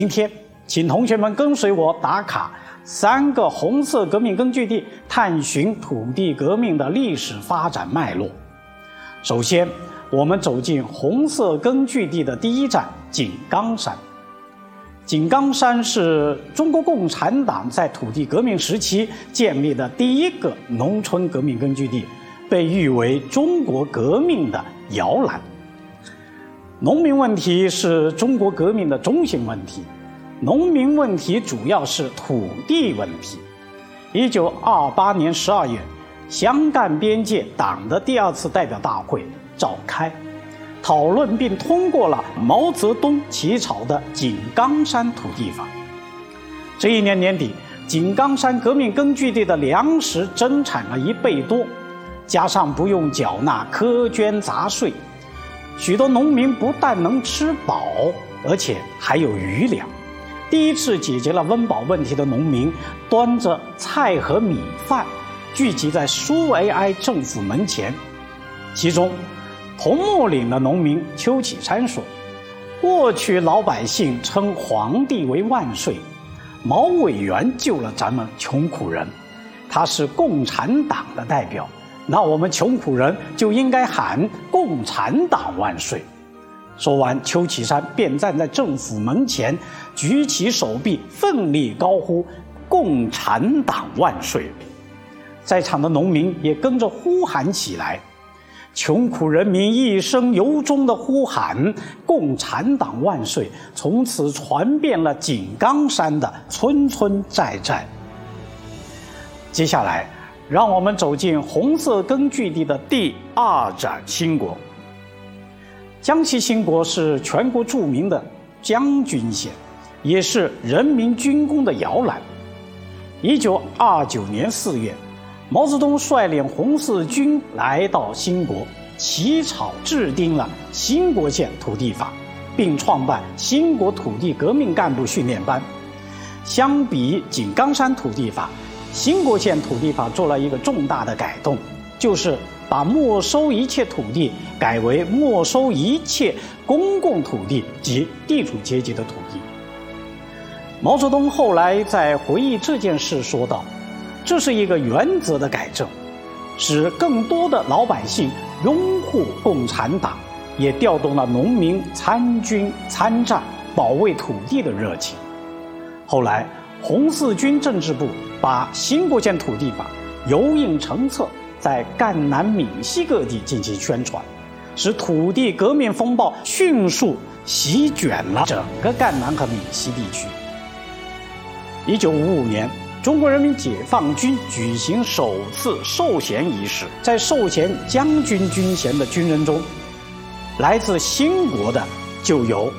今天，请同学们跟随我打卡3个红色革命根据地，探寻土地革命的历史发展脉络。首先，我们走进红色根据地的第一站井冈山。井冈山是中国共产党在土地革命时期建立的第一个农村革命根据地，被誉为中国革命的摇篮。农民问题是中国革命的中心问题，农民问题主要是土地问题。1928年12月，湘赣边界党的第2次代表大会召开，讨论并通过了毛泽东起草的井冈山土地法。这一年年底，井冈山革命根据地的粮食增产了1倍多，加上不用缴纳苛捐杂税，许多农民不但能吃饱，而且还有余粮。第一次解决了温饱问题的农民端着菜和米饭聚集在苏维埃政府门前。其中桐木岭的农民邱启山说，过去老百姓称皇帝为万岁，毛委员救了咱们穷苦人，他是共产党的代表，那我们穷苦人就应该喊共产党万岁。说完，邱启山便站在政府门前，举起手臂，奋力高呼共产党万岁。在场的农民也跟着呼喊起来，穷苦人民一生由衷的呼喊共产党万岁，从此传遍了井冈山的村村寨寨。接下来让我们走进红色根据地的第2站兴国。江西兴国是全国著名的将军县，也是人民军工的摇篮。1929年4月，毛泽东率领红四军来到兴国，起草制定了兴国县土地法，并创办兴国土地革命干部训练班。相比井冈山土地法，兴国县土地法做了一个重大的改动，就是把没收一切土地改为没收一切公共土地及地主阶级的土地。毛泽东后来在回忆这件事说道，这是一个原则的改正，使更多的老百姓拥护共产党，也调动了农民参军参战保卫土地的热情。后来红四军政治部把兴国县土地法油印成册，在赣南闽西各地进行宣传，使土地革命风暴迅速席卷了整个赣南和闽西地区。1955年，中国人民解放军举行首次授衔仪式，在授衔将军军衔的军人中，来自兴国的就有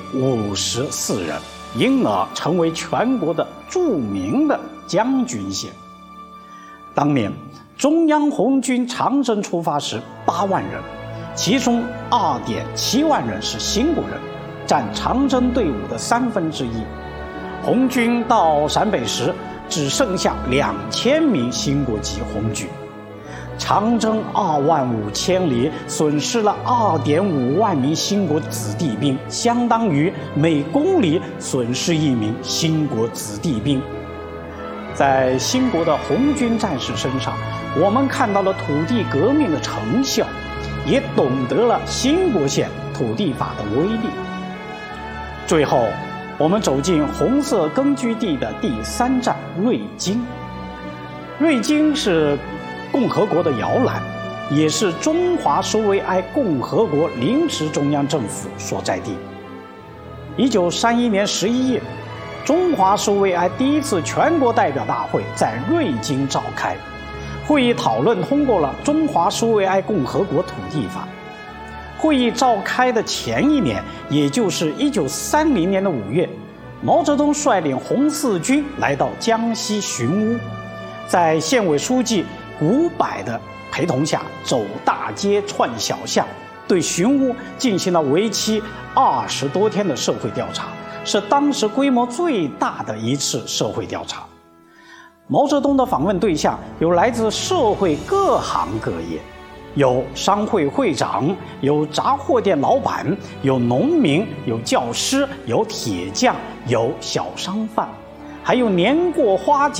54人，因而成为全国的著名的将军县。当年中央红军长征出发时8万人，其中2.7万人是兴国人，占长征队伍的1/3。红军到陕北时，只剩下2000名兴国籍红军。长征2万5千里，损失了2.5万名兴国子弟兵，相当于每公里损失1名兴国子弟兵。在兴国的红军战士身上，我们看到了土地革命的成效，也懂得了兴国县土地法的威力。最后，我们走进红色根据地的第3站瑞金。瑞金是共和国的摇篮，也是中华苏维埃共和国临时中央政府所在地。1931年11月，中华苏维埃第1次全国代表大会在瑞金召开，会议讨论通过了中华苏维埃共和国土地法。会议召开的前一年，也就是1930年的5月，毛泽东率领红四军来到江西寻乌，在县委书记古柏的陪同下，走大街串小巷，对寻乌进行了为期20多天的社会调查，是当时规模最大的一次社会调查。毛泽东的访问对象有来自社会各行各业， 有商会会长，有杂货店老板，有农民，有教师，有铁匠，有小商贩，还有年过花甲